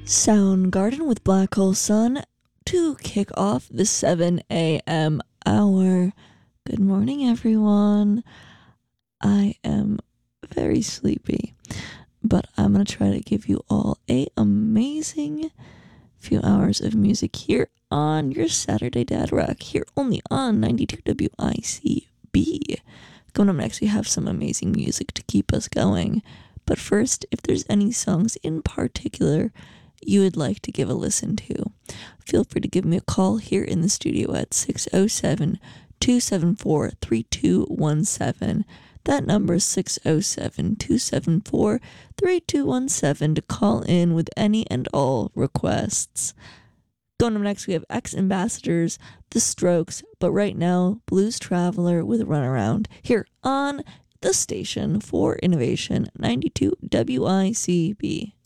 Soundgarden with Black Hole Sun to kick off the 7 a.m. hour. Good morning, everyone. I am very sleepy, but I'm going to try to give you all a amazing few hours of music here on your Saturday Dad Rock, here only on 92 WICB. Coming up next, we have some amazing music to keep us going. But first, if there's any songs in particular you would like to give a listen to, feel free to give me a call here in the studio at 607-274-3217. That number is 607-274-3217 to call in with any and all requests. Going up next, we have X-Ambassadors, The Strokes, but right now, Blues Traveler with Runaround here on the station for innovation, 92 WICB.